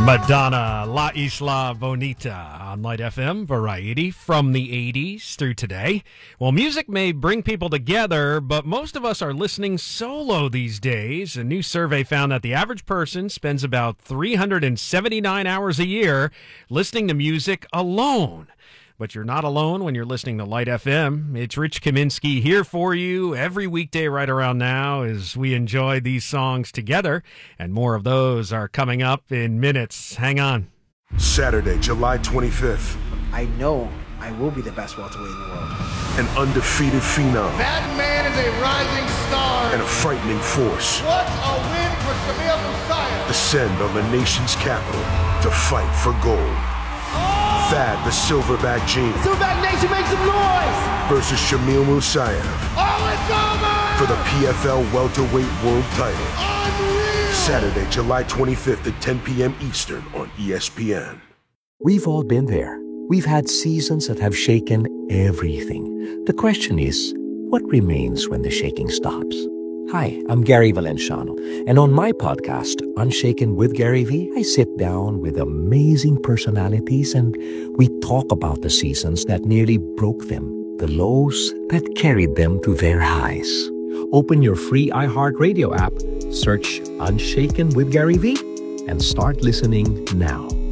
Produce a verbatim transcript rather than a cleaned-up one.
Madonna, La Isla Bonita on Light F M, variety from the eighties through today. Well, music may bring people together, but most of us are listening solo these days. A new survey found that the average person spends about three hundred seventy-nine hours a year listening to music alone. But you're not alone when you're listening to Light F M. It's Rich Kaminsky here for you every weekday right around now as we enjoy these songs together. And more of those are coming up in minutes. Hang on. Saturday, July twenty-fifth. I know I will be the best welterweight in the world. An undefeated phenom. That man is a rising star. And a frightening force. What a win for Shamil Musayev. Descend on the nation's capital to fight for gold. Oh! Thad the Silverback Gene. Silverback Nation, make some noise! Versus Shamil Musayev. Oh, it's over! For the P F L welterweight world title. Unreal! Saturday, July twenty-fifth at ten p.m. Eastern on E S P N. We've all been there. We've had seasons that have shaken everything. The question is, what remains when the shaking stops? Hi, I'm Gary Valenciano, and on my podcast, Unshaken with Gary V, I sit down with amazing personalities and we talk about the seasons that nearly broke them, the lows that carried them to their highs. Open your free iHeartRadio app, search Unshaken with Gary V, and start listening now.